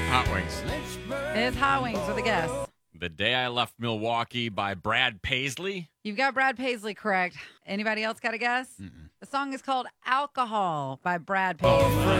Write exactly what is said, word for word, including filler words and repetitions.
Hot Wings. It's Hot Wings with a guess. The Day I Left Milwaukee by Brad Paisley. You've got Brad Paisley correct. Anybody else got a guess? Mm-mm. The song is called Alcohol by Brad Paisley.